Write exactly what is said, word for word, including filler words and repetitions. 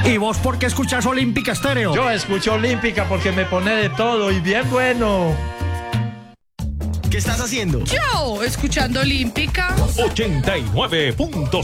¿Y vos por qué escuchás Olímpica Estéreo? Yo escucho Olímpica porque me pone de todo y bien bueno. ¿Qué estás haciendo? Yo, escuchando Olímpica. ochenta y nueve punto